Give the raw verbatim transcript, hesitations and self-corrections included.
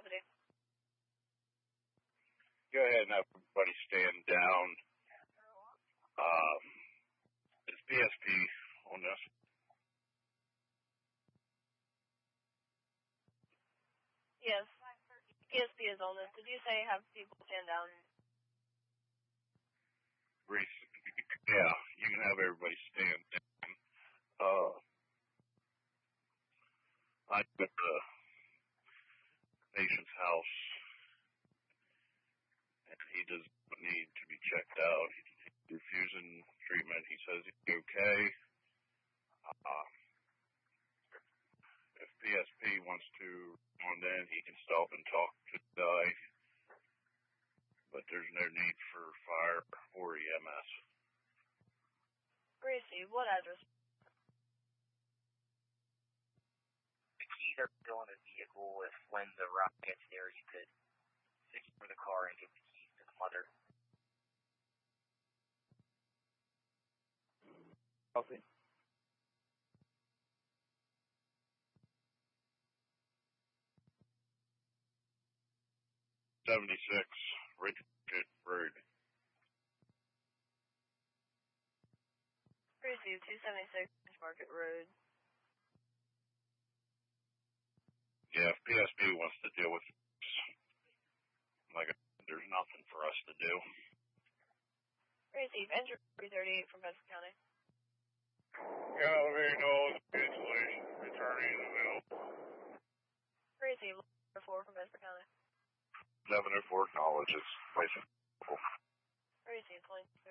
deputy. Go ahead and have everybody stand down. Um, is P S P on this? Yes. P S P is on this. Did you say have people stand down? Reese, yeah, you can have everybody stand down. Uh, I'm at the patient's house, and he does not need to be checked out. He's refusing treatment. He says he's okay. Uh, if P S P wants to respond in, he can stop and talk to the guy, but there's no need for fire or E M S. Gracie, what address? The keys are still in the vehicle. If when the rock gets there, you could secure the car and give the keys to the mother. Copy. seventy-six Richard Road. Gracie, two seventy-six Market Road. Yeah, if P S P wants to deal with this, like I said, there's nothing for us to do. Gracie, enter three thirty-eight from Bedford County. Gallery knows installation returning available. Gracie, eleven oh four from Bedford County. eleven oh four acknowledges. Place available. Gracie, point.